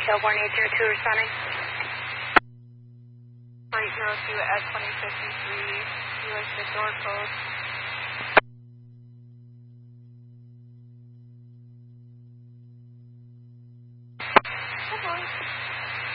Tailborne 802 responding. Flight 02 at 2053, U.S. door code.